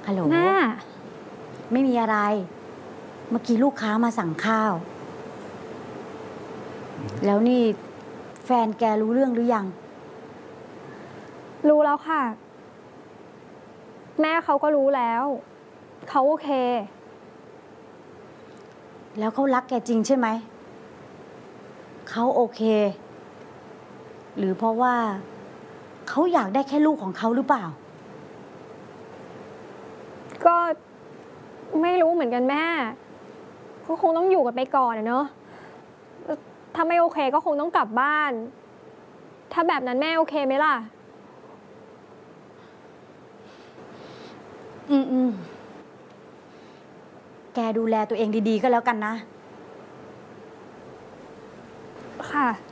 ฮัลโหลแม่ไม่มีอะไร เมื่อกี้ลูกค้ามาสั่งข้าว แล้วนี่แฟนแกรู้เรื่องหรือยังรู้แล้วค่ะ แม่เขาก็รู้แล้ว เขาโอเคแล้วเขารักแกจริงใช่ไหม เขาโอเค หรือเพราะว่าเขาอยากได้แค่ลูกของเขาหรือเปล่าก็ไม่รู้เหมือนกันแม่ก็คงต้องอยู่กันไปก่อนอะเนอะถ้าไม่โอเคก็คงต้องกลับบ้าน ถ้าแบบนั้นแม่โอเคไหมล่ะอืมแกดูแลตัวเองดีๆก็แล้วกันนะค่ะ